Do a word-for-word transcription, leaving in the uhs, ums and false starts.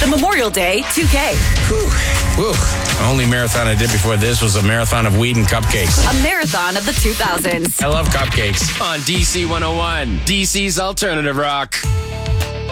the Memorial Day two K. Whew. Whew. The only marathon I did before this was a marathon of weed and cupcakes. A marathon of the two thousands. I love cupcakes. On D C one oh one, D C's Alternative Rock.